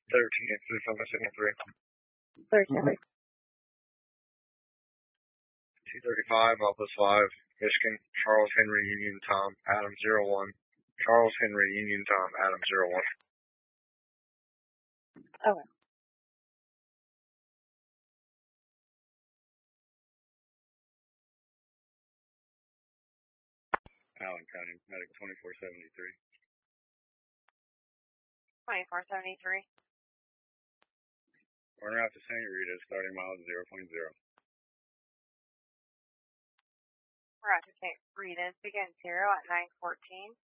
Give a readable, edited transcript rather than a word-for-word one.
13, through from signal 3. 13. 235, Office 5, Michigan, Charles Henry, Union Tom, Adam 01. Charles Henry, Union Tom, Adam 01. Okay. Allen County, Medic 2473. 2473. Runner out to St. Rita, starting miles 0.0. Roger, St. Rita's begin 0 at 9:14.